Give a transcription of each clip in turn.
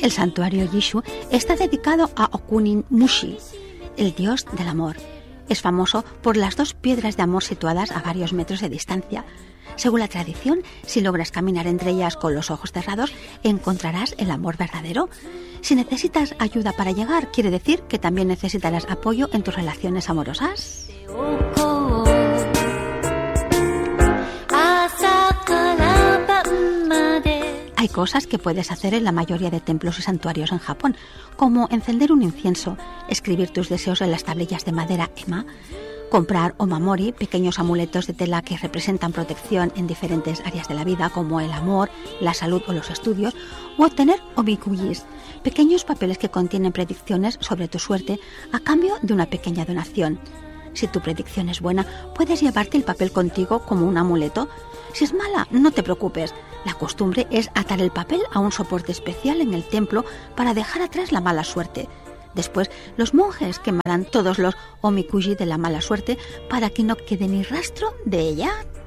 El santuario Jishu está dedicado a Okunin Mushi, el dios del amor. Es famoso por las 2 piedras de amor situadas a varios metros de distancia. Según la tradición, si logras caminar entre ellas con los ojos cerrados, encontrarás el amor verdadero. Si necesitas ayuda para llegar, quiere decir que también necesitarás apoyo en tus relaciones amorosas. Hay cosas que puedes hacer en la mayoría de templos y santuarios en Japón, como encender un incienso, escribir tus deseos en las tablillas de madera ema, comprar omamori, pequeños amuletos de tela que representan protección en diferentes áreas de la vida, como el amor, la salud o los estudios, o obtener omikujis, pequeños papeles que contienen predicciones sobre tu suerte a cambio de una pequeña donación. Si tu predicción es buena, puedes llevarte el papel contigo como un amuleto. Si es mala, no te preocupes. La costumbre es atar el papel a un soporte especial en el templo para dejar atrás la mala suerte. Después, los monjes quemarán todos los omikuji de la mala suerte para que no quede ni rastro de ella.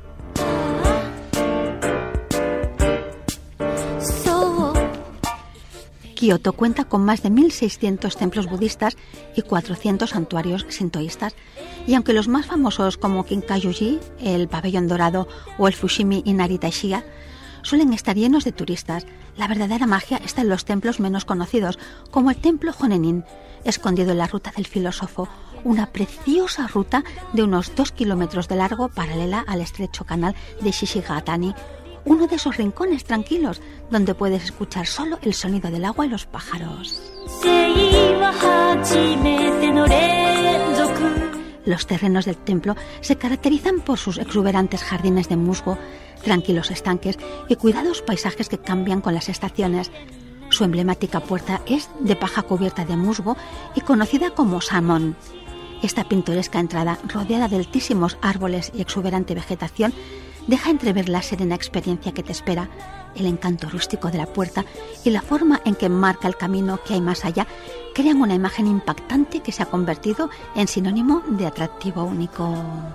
Kioto cuenta con más de 1.600 templos budistas y 400 santuarios sintoístas, y aunque los más famosos como Kinkakuji, el Pabellón Dorado o el Fushimi Inari Taishiya suelen estar llenos de turistas, la verdadera magia está en los templos menos conocidos, como el templo Honenin, escondido en la ruta del filósofo, una preciosa ruta de unos 2 kilómetros de largo paralela al estrecho canal de Shishigatani, uno de esos rincones tranquilos donde puedes escuchar solo el sonido del agua y los pájaros. Los terrenos del templo se caracterizan por sus exuberantes jardines de musgo, tranquilos estanques y cuidados paisajes que cambian con las estaciones. Su emblemática puerta es de paja cubierta de musgo y conocida como Samon. Esta pintoresca entrada, rodeada de altísimos árboles y exuberante vegetación, deja entrever la serena experiencia que te espera. El encanto rústico de la puerta y la forma en que marca el camino que hay más allá crean una imagen impactante que se ha convertido en sinónimo de atractivo único.